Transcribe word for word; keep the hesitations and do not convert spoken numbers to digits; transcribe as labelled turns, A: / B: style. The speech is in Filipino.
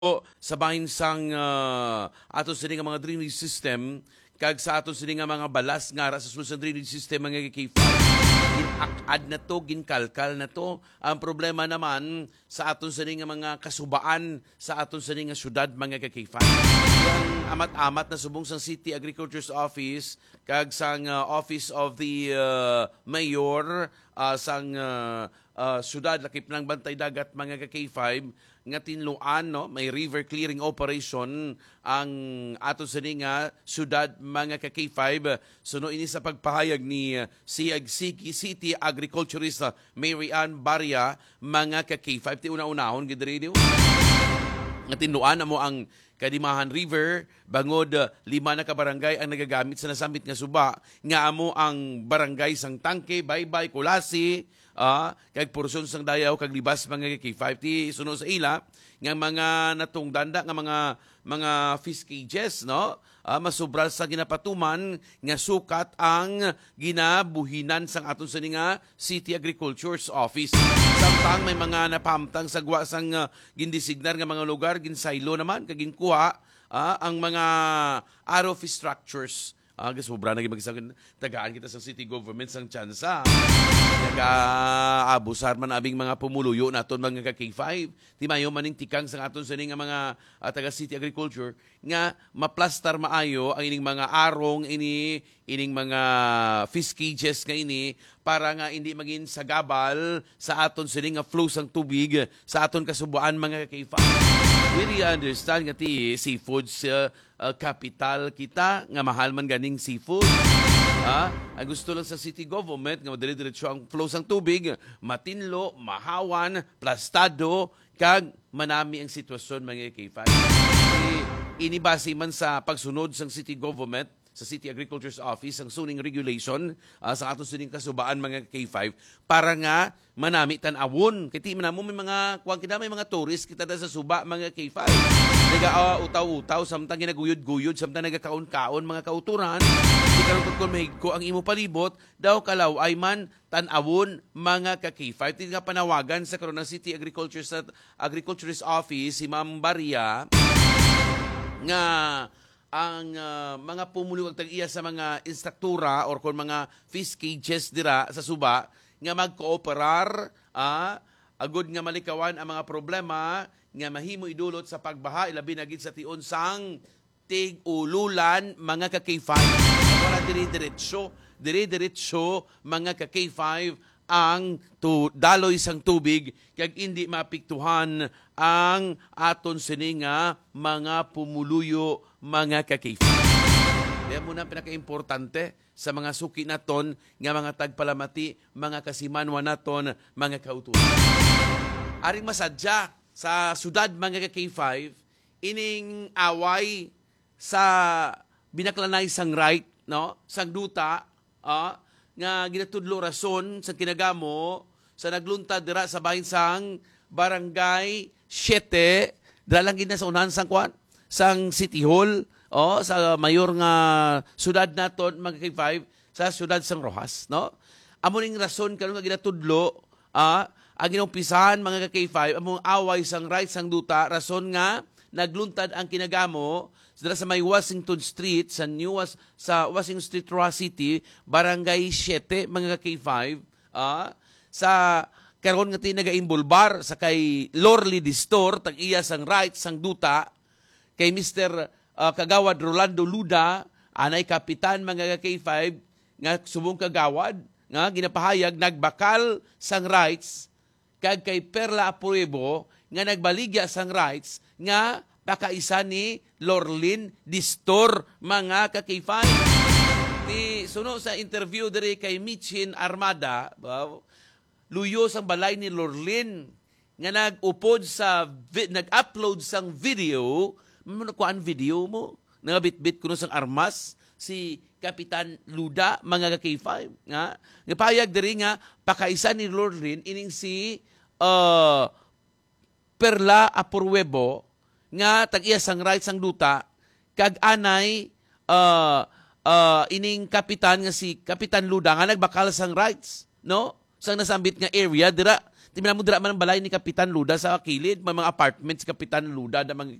A: O, sa bahin sang uh, ato sini nga mga drainage system kag sa ato sini nga mga balas nga ra sa sulod sa drainage system mga K five ginakad na to, ginkalkal na to. Ang problema naman sa aton sini nga mga kasubaan sa aton sini nga syudad mga K five. Yung amat-amat na subong sang City Agriculture's Office kag sang uh, Office of the uh, Mayor uh, sang uh, uh, syudad lakip ng Bantay Dagat mga K five nga tinluan no may river clearing operation ang ato sa nga syudad mga ka K five suno ini sa pagpahayag ni uh, si City Agriculturist uh, Mary Ann Baria mga ka K five ti una-unahon gid radio nga tinluan mo ang Kadimahan River, bangod uh, lima na ka barangay ang nagagamit sa nasambit nga suba, nga amo ang barangay sang Tangke, Baybay, Kulasi, uh, kag porsyon sang Dayaw, kag Libas mga K five, ti suno sa ila, nga mga natong danda, nga mga mga fish cages, no? Uh, masubral sa ginapatuman nga sukat ang ginabuhinan sang aton sa nga City Agriculture's Office. Samtang may mga napamtang sa gwa sang uh, gindesignar nga mga lugar, ginsaylo naman, kaginkuha uh, ang mga R O F structures. Ah, uh, sobra na gimagisang tagaan kita sa city government sang tsansa. Nag-abusar man abing mga pumuluyo naton mga ka K five. Di mayo maning tikang sang aton sa nga mga uh, taga City Agriculture nga maplastar maayo ang ining mga arong ini ining mga fish cages nga ini para nga hindi maging sagabal sa aton sa nga flow sang tubig sa aton kasubuan mga ka K five. We really understand nga ti seafoods uh, uh, capital kita nga mahal man ganing seafood. Ha? Ang gusto lang sa city government nga madali-diretso ang flow sang tubig, matinlo, mahawan, plastado, kag manami ang sitwasyon mga K five. Inibase man sa pagsunod sang city government sa City Agriculture's Office ang suning regulation uh, sa aton suning kasubaan mga K five para nga manami tan-awon. Kiti manamo may mga kuan kita may mga tourist kita da sa suba mga K five. Naga uh, utaw-utaw samtang ginaguyod-guyod samtang nagakaon-kaon mga kauturan. Di karon kun mahigko ang imo palibot daw kalaw ay man tan-awon mga ka K five. Ti nga panawagan sa karon ng City Agriculture's Agriculture's Office si Ma'am Baria nga ang uh, mga pumulong tag-iya sa mga instruktura or kung mga fish cages dira sa suba nga mag-cooperar ah, agud nga malikawan ang mga problema nga mahimo idulot sa pagbaha ilabi na gid sa tion sang tig-ululan mga ka K five. Wala dire-diretso, dire-diretso mga ka K five ang tu daloy sang tubig kag hindi mapiktuhan ang aton sini nga mga pumuluyo mga ka K five. Kaya muna pinaka-importante sa mga suki naton nga mga tagpalamati, mga kasimanwa naton, mga kautulan. Aring masadya sa sudad mga ka K five, ining away sa binaklanay sang right, no? Sang duta, ah, nga ginatudlo rason sa kinagamo sa nagluntad dira sa bahin sang barangay siete dira lang gid na sa unahan sang kwan sang City Hall oh sa mayor nga sudad naton mga K five sa sudad sang Rojas no amo ning rason karon nga ginatudlo ah ang ginumpisahan mga K five among away sang right sang duta rason nga nagluntad ang kinagamo dira sa may Washington Street sa New Was sa Washington Street, Rojas City, Barangay siete mga K five, ah, sa karon nga tinaga-imbulbar sa kay Lorly Distor tag iya sang right sang duta kay Mister uh, Kagawad Rolando Luda anay kapitan mga K five nga subong kagawad nga ginapahayag nagbakal sang rights kag kay Perla Apruebo nga nagbaligya sang rights nga pakaisa ni Lorlin Distor mga ka K five. Ni suno sa interview diri kay Michin Armada, wow, luyo sang balay ni Lorlin nga nag-upod sa vi- nag-upload sang video, mo kuan video mo, nangabitbit kuno sang armas si Kapitan Luda mga ka K five nga. Ngapayag diri nga pakaisa ni Lorlin ining si uh, Perla Apruebo nga tag-iya sang right sang duta kag anay uh, uh, ining kapitan nga si Kapitan Luda nga nagbakal sang rights no sang nasambit nga area dira Di mo dira man ang balay ni Kapitan Luda sa kilid, may mga apartments Kapitan Luda na mga